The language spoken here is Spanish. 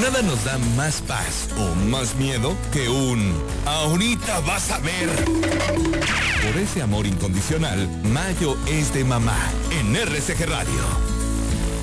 Nada nos da más paz o más miedo que un ahorita vas a ver. Por ese amor incondicional, mayo es de mamá en RCG Radio.